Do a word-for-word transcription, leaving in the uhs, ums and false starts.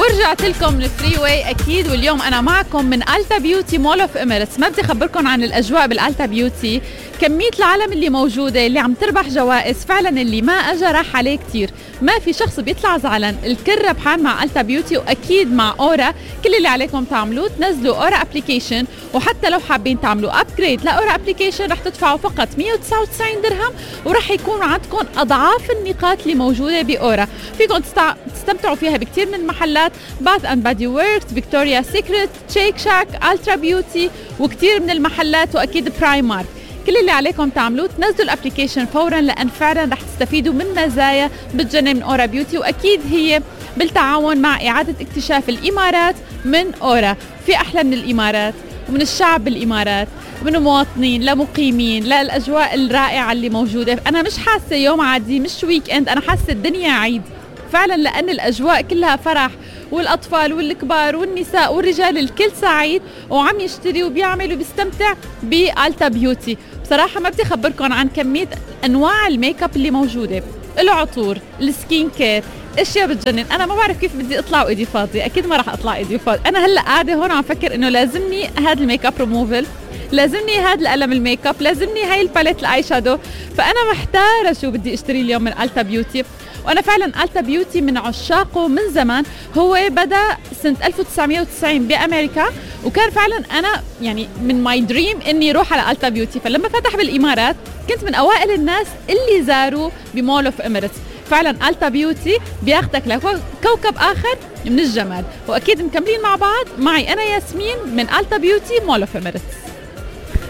ورجعت لكم من فري واي اكيد، واليوم انا معكم من ألتا بيوتي مول اوف اميريتس. ما بدي اخبركم عن الاجواء بالألتا بيوتي، كميه العالم اللي موجوده اللي عم تربح جوائز، فعلا اللي ما اجى راح عليه كتير. ما في شخص بيطلع زعلان، الكل ربحان مع ألتا بيوتي واكيد مع اورا. كل اللي عليكم تعملوه تنزلوا اورا ابلكيشن، وحتى لو حابين تعملوا ابجريد لاورا ابلكيشن رح تدفعوا فقط مية وتسعة وتسعين درهم، ورح يكون عندكم اضعاف النقاط اللي موجوده باورا. فيكم تستمتعوا فيها بكتير من المحلات: باث اند بادي وركس، فيكتوريا سيكريت، شيك شاك، الترا بيوتي، وكتير من المحلات، واكيد برايمارك. كل اللي عليكم تعملوه تنزلوا الابلكيشن فورا، لان فعلا رح تستفيدوا من مزايا بتجنن من اورا بيوتي، واكيد هي بالتعاون مع اعاده اكتشاف الامارات من اورا. في احلى من الامارات ومن الشعب بالامارات، من المواطنين لمقيمين للاجواء الرائعه اللي موجوده. انا مش حاسه يوم عادي، مش ويك اند، انا حاسه الدنيا عيد فعلا، لأن الأجواء كلها فرح، والأطفال والكبار والنساء والرجال الكل سعيد وعم يشتري وبيعمل وبيستمتع بألتا بيوتي. بصراحة ما بدي أخبركم عن كمية أنواع الميك اب اللي موجودة، العطور، السكين كير، اشياء بتجنن. انا ما بعرف كيف بدي اطلع وايدي فاضيه، اكيد ما راح اطلع ايدي فاضيه. انا هلا قاعده هون عم فكر انه لازمني هذا الميك اب ريموفل، لازمني هذا القلم الميك اب، لازمني هاي الباليت الاي شادو. فانا محتاره شو بدي اشتري اليوم من ألتا بيوتي. وانا فعلا ألتا بيوتي من عشاقه من زمان، هو بدا سنه ألف وتسعمية وتسعين بامريكا، وكان فعلا انا يعني من ماي دريم اني اروح على ألتا بيوتي. فلما فتح بالامارات كنت من اوائل الناس اللي زاروا بمول اوف اميريتس. فعلا ألتا بيوتي بياخدك لكوكب اخر من الجمال. واكيد مكملين مع بعض، معي انا ياسمين من ألتا بيوتي مول اوف اميريتس.